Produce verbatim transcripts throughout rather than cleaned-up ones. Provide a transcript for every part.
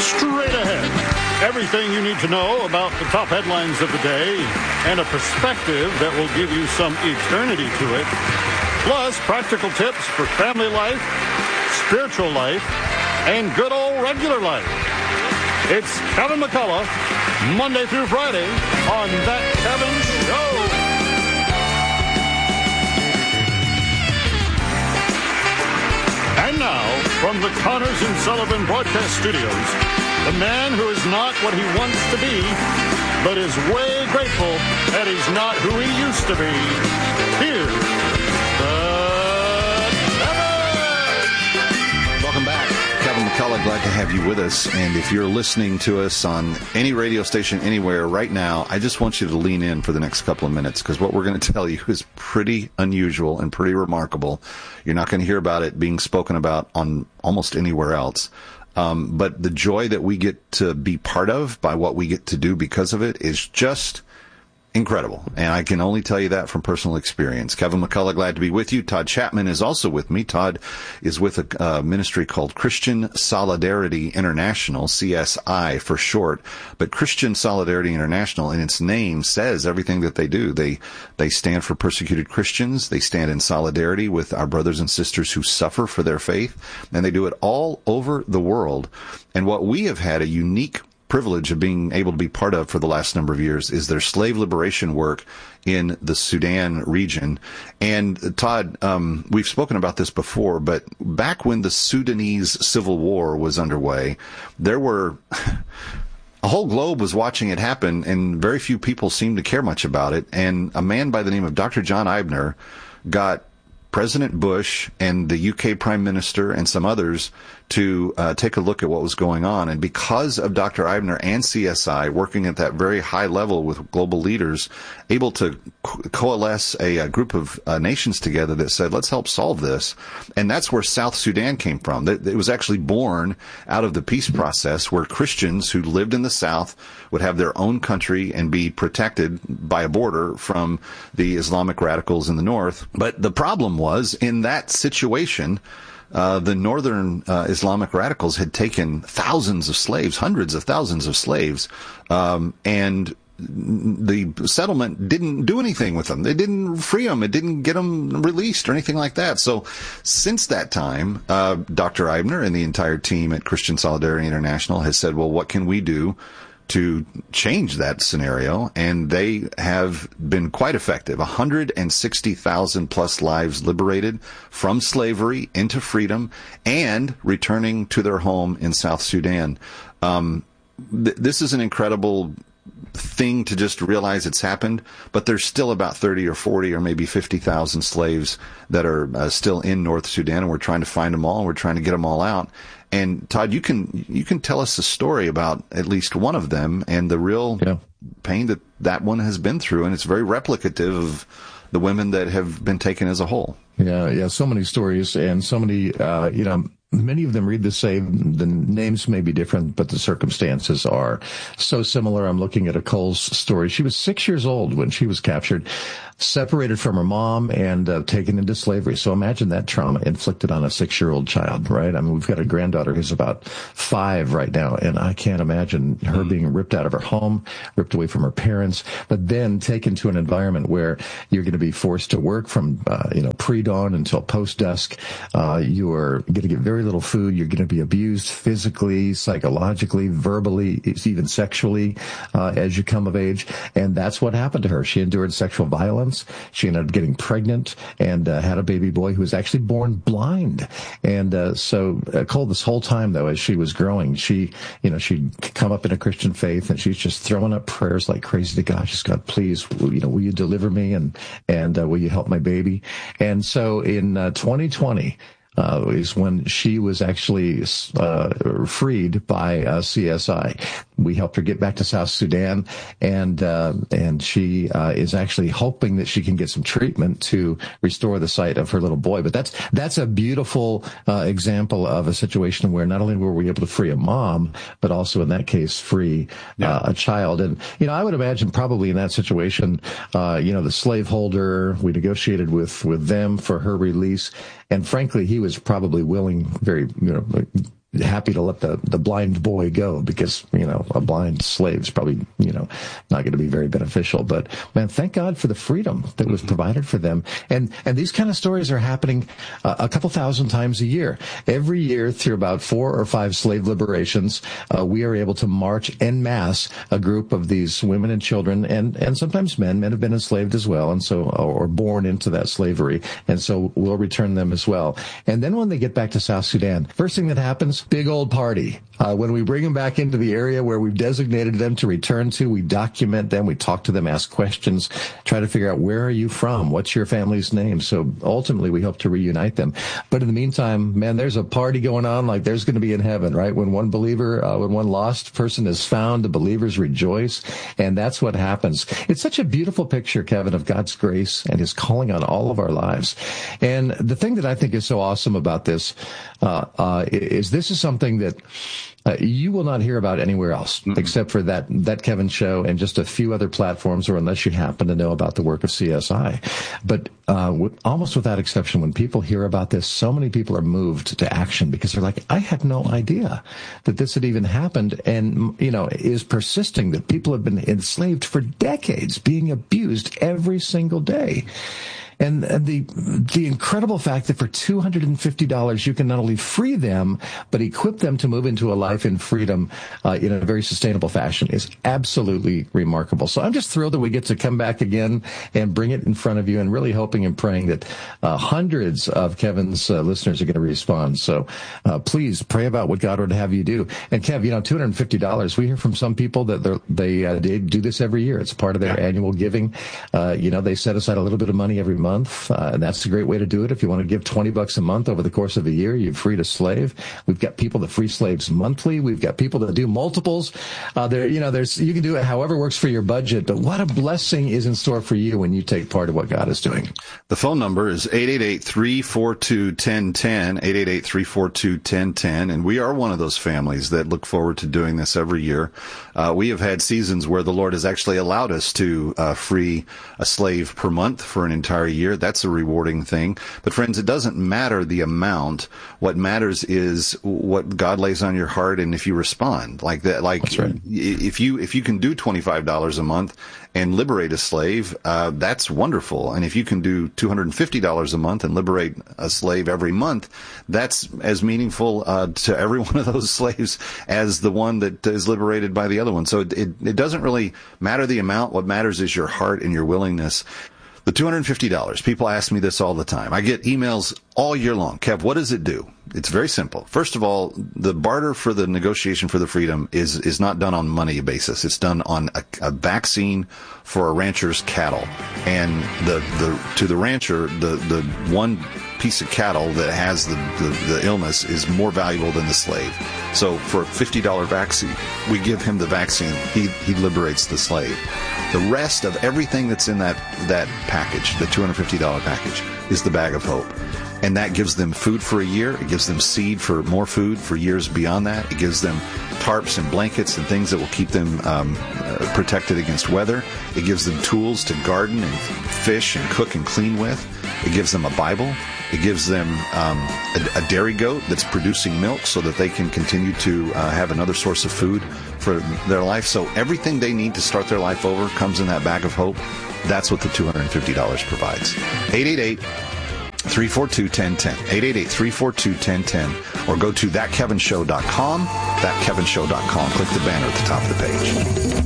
Straight ahead, everything you need to know about the top headlines of the day and a perspective that will give you some eternity to it. Plus, practical tips for family life, spiritual life, and good old regular life. It's Kevin McCullough, Monday through Friday on That Kevin Show. And now, from the Connors and Sullivan Broadcast Studios, the man who is not what he wants to be, but is way grateful that he's not who he used to be. Here's the Kevin! Welcome back. Kevin McCullough, glad to have you with us. And if you're listening to us on any radio station anywhere right now, I just want you to lean in for the next couple of minutes, because what we're going to tell you is pretty unusual and pretty remarkable. You're not going to hear about it being spoken about on almost anywhere else. Um, but the joy that we get to be part of by what we get to do because of it is just incredible. And I can only tell you that from personal experience. Kevin McCullough, glad to be with you. Todd Chapman is also with me. Todd is with a uh, ministry called Christian Solidarity International, C S I for short. But Christian Solidarity International, in its name, says everything that they do. They they stand for persecuted Christians. They stand in solidarity with our brothers and sisters who suffer for their faith. And they do it all over the world. And what we have had a unique privilege of being able to be part of for the last number of years is their slave liberation work in the Sudan region. And Todd, um, we've spoken about this before, but back when the Sudanese civil war was underway, there were a whole globe was watching it happen, and very few people seemed to care much about it. And a man by the name of Doctor John Eibner got President Bush and the U K Prime Minister and some others to uh, take a look at what was going on. And because of Doctor Eibner and C S I working at that very high level with global leaders, able to co- coalesce a, a group of uh, nations together that said, let's help solve this. And that's where South Sudan came from. It was actually born out of the peace process, where Christians who lived in the South would have their own country and be protected by a border from the Islamic radicals in the North. But the problem was, in that situation, Uh, the northern uh, Islamic radicals had taken thousands of slaves, hundreds of thousands of slaves, um, and the settlement didn't do anything with them. They didn't free them. It didn't get them released or anything like that. So since that time, uh, Doctor Eibner and the entire team at Christian Solidarity International has said, well, what can we do to change that scenario? And they have been quite effective. one hundred sixty thousand plus lives liberated from slavery into freedom and returning to their home in South Sudan. Um, th- this is an incredible thing to just realize it's happened, but there's still about thirty or forty or maybe fifty thousand slaves that are uh, still in North Sudan, and we're trying to find them all, and we're trying to get them all out. And Todd, you can you can tell us a story about at least one of them and the real yeah. pain that that one has been through, and it's very replicative of the women that have been taken as a whole. Yeah, yeah, so many stories and so many, uh, you know, many of them read the same. The names may be different, but the circumstances are so similar. I'm looking at a Cole's story. She was six years old when she was captured, separated from her mom, and uh, taken into slavery. So imagine that trauma inflicted on a six-year-old child, right? I mean, we've got a granddaughter who's about five right now, and I can't imagine her being ripped out of her home, ripped away from her parents, but then taken to an environment where you're going to be forced to work from, uh, you know, pre-dawn until post-dusk. Uh, you are going to get very little food. You're going to be abused physically, psychologically, verbally, even sexually, uh, as you come of age. And that's what happened to her. She endured sexual violence. She ended up getting pregnant and uh, had a baby boy who was actually born blind. And uh, so uh, Cole, this whole time, though, as she was growing, she, you know, she'd come up in a Christian faith, and she's just throwing up prayers like crazy to God. Just, God, please, you know, will you deliver me, and and uh, will you help my baby? And so in uh, twenty twenty, Uh, is when she was actually uh, freed by uh, C S I. We helped her get back to South Sudan, and uh, and she uh, is actually hoping that she can get some treatment to restore the sight of her little boy. But that's that's a beautiful uh, example of a situation where not only were we able to free a mom, but also in that case free yeah. uh, a child. And you know, I would imagine probably in that situation, uh, you know, the slaveholder, we negotiated with with them for her release. And frankly, he was probably willing, very, you know, happy to let the, the blind boy go because, you know, a blind slave's probably, you know, not going to be very beneficial. But, man, thank God for the freedom that was provided for them. And and these kind of stories are happening uh, a couple thousand times a year. Every year through about four or five slave liberations, uh, we are able to march en masse a group of these women and children and, and sometimes men. Men have been enslaved as well, and so or born into that slavery. And so we'll return them as well. And then when they get back to South Sudan, first thing that happens, big old party. Uh, when we bring them back into the area where we've designated them to return to, we document them, we talk to them, ask questions, try to figure out where are you from, what's your family's name. So ultimately we hope to reunite them. But in the meantime, man, there's a party going on like there's going to be in heaven, right? When one believer, uh, when one lost person is found, the believers rejoice. And that's what happens. It's such a beautiful picture, Kevin, of God's grace and his calling on all of our lives. And the thing that I think is so awesome about this uh, uh, is this is something that Uh, you will not hear about anywhere else mm-hmm. except for that that Kevin show and just a few other platforms, or unless you happen to know about the work of C S I. But uh, with, almost without exception, when people hear about this, so many people are moved to action because they're like, I had no idea that this had even happened, and you know, is persisting, that people have been enslaved for decades, being abused every single day. And the the incredible fact that for two hundred fifty dollars, you can not only free them, but equip them to move into a life in freedom uh, in a very sustainable fashion is absolutely remarkable. So I'm just thrilled that we get to come back again and bring it in front of you, and really hoping and praying that uh, hundreds of Kevin's uh, listeners are going to respond. So uh, please pray about what God would have you do. And Kev, you know, two hundred fifty dollars, we hear from some people that they uh, they do this every year. It's part of their yeah. annual giving. Uh, you know, they set aside a little bit of money every month. Month, uh, and that's a great way to do it. If you want to give twenty bucks a month over the course of a year, you've freed a slave. We've got people that free slaves monthly. We've got people that do multiples. Uh, there, you know, there's you can do it however works for your budget. But what a blessing is in store for you when you take part of what God is doing. The phone number is eight eight eight, three four two, one zero one zero, eight eight eight, three four two, one zero one zero, and we are one of those families that look forward to doing this every year. Uh, we have had seasons where the Lord has actually allowed us to uh, free a slave per month for an entire year. That's a rewarding thing. But friends, it doesn't matter the amount. What matters is what God lays on your heart, and if you respond like that. Like that's right. if you if you can do twenty-five dollars a month and liberate a slave, uh, that's wonderful. And if you can do two hundred fifty dollars a month and liberate a slave every month, that's as meaningful uh, to every one of those slaves as the one that is liberated by the other one. So it, it, it doesn't really matter the amount. What matters is your heart and your willingness. The two hundred fifty dollars, people ask me this all the time. I get emails all year long. Kev, what does it do? It's very simple. First of all, the barter for the negotiation for the freedom is is not done on money basis. It's done on a, a vaccine for a rancher's cattle. And the, the to the rancher, the, the one piece of cattle that has the, the, the illness is more valuable than the slave. So for a fifty dollars vaccine, we give him the vaccine. He he liberates the slave. The rest of everything that's in that, that package, the two hundred fifty dollars package, is the bag of hope. And that gives them food for a year. It gives them seed for more food for years beyond that. It gives them tarps and blankets and things that will keep them um, uh, protected against weather. It gives them tools to garden and fish and cook and clean with. It gives them a Bible. It gives them um, a, a dairy goat that's producing milk so that they can continue to uh, have another source of food for their life. So everything they need to start their life over comes in that bag of hope. That's what the two hundred fifty dollars provides. eight eight eight, three four two, one zero one zero. eight eight eight, three four two, one zero one zero. Or go to that kevin show dot com, that kevin show dot com. Click the banner at the top of the page.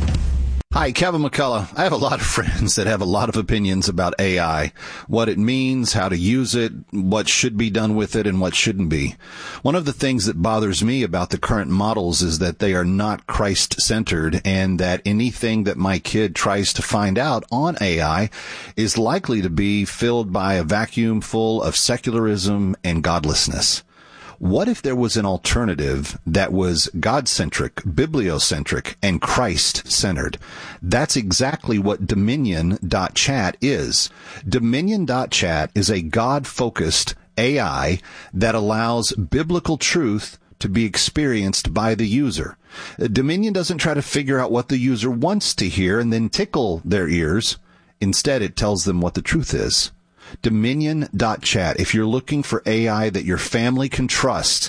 Hi, Kevin McCullough. I have a lot of friends that have a lot of opinions about A I, what it means, how to use it, what should be done with it, and what shouldn't be. One of the things that bothers me about the current models is that they are not Christ-centered, and that anything that my kid tries to find out on A I is likely to be filled by a vacuum full of secularism and godlessness. What if there was an alternative that was God-centric, bibliocentric, and Christ-centered? That's exactly what Dominion dot chat is. Dominion dot chat is a God-focused A I that allows biblical truth to be experienced by the user. Dominion doesn't try to figure out what the user wants to hear and then tickle their ears. Instead, it tells them what the truth is. Dominion dot chat. If you're looking for A I that your family can trust,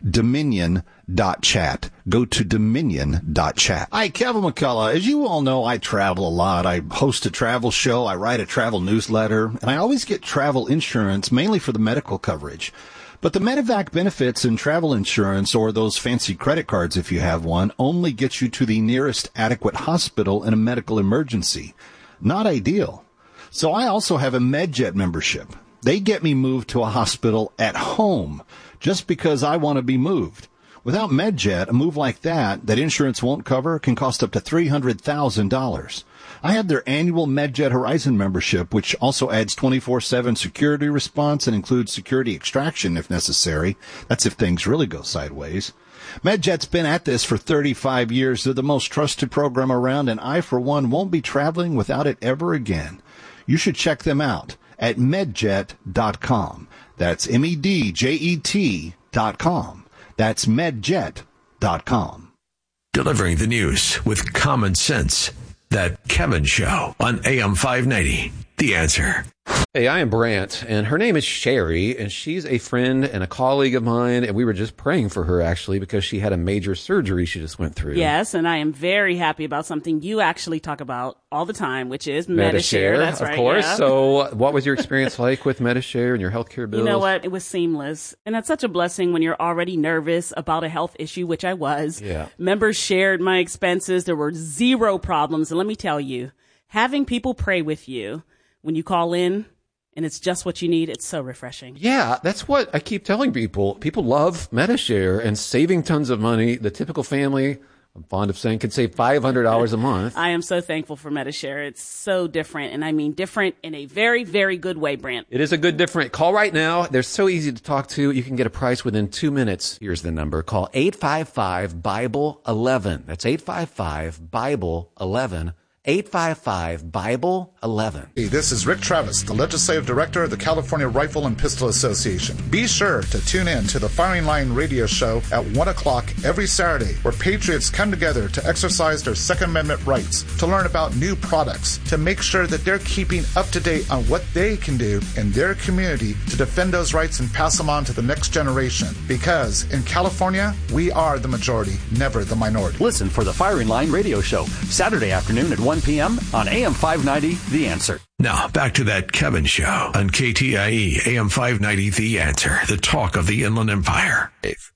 dominion dot chat. Go to dominion dot chat. Hi, Kevin McCullough. As you all know, I travel a lot. I host a travel show. I write a travel newsletter. And I always get travel insurance, mainly for the medical coverage. But the Medevac benefits in travel insurance, or those fancy credit cards if you have one, only get you to the nearest adequate hospital in a medical emergency. Not ideal. So I also have a MedJet membership. They get me moved to a hospital at home just because I want to be moved. Without MedJet, a move like that, that insurance won't cover, can cost up to three hundred thousand dollars. I have their annual MedJet Horizon membership, which also adds twenty-four seven security response and includes security extraction if necessary. That's if things really go sideways. MedJet's been at this for thirty-five years. They're the most trusted program around, and I, for one, won't be traveling without it ever again. You should check them out at medjet dot com. That's M E D J E T dot com. That's medjet dot com. Delivering the news with common sense. That Kevin Show on A M five ninety. The Answer. Hey, I am Brant, and her name is Sherry, and she's a friend and a colleague of mine, and we were just praying for her, actually, because she had a major surgery she just went through. Yes, and I am very happy about something you actually talk about all the time, which is Medi-Share. Medi-Share. That's of right, course. yeah. So what was your experience like with Medi-Share and your healthcare bills? You know what? It was seamless. And that's such a blessing when you're already nervous about a health issue, which I was. Yeah. Members shared my expenses. There were zero problems. And let me tell you, having people pray with you when you call in, and it's just what you need, it's so refreshing. Yeah, that's what I keep telling people. People love Medi-Share and saving tons of money. The typical family, I'm fond of saying, can save five hundred dollars a month. I am so thankful for Medi-Share. It's so different, and I mean different in a very, very good way, Brant. It is a good different. Call right now. They're so easy to talk to. You can get a price within two minutes. Here's the number. Call eight five five, Bible eleven. That's eight five five, Bible eleven. eight five five, Bible eleven. Hey, this is Rick Travis, the Legislative Director of the California Rifle and Pistol Association. Be sure to tune in to the Firing Line radio show at one o'clock every Saturday, where patriots come together to exercise their Second Amendment rights, to learn about new products, to make sure that they're keeping up to date on what they can do in their community to defend those rights and pass them on to the next generation. Because in California, we are the majority, never the minority. Listen for the Firing Line radio show, Saturday afternoon at one p.m. on A M five ninety, The Answer. Now, back to that Kevin Show on K T I E, A M five ninety, The Answer, the talk of the Inland Empire. Dave.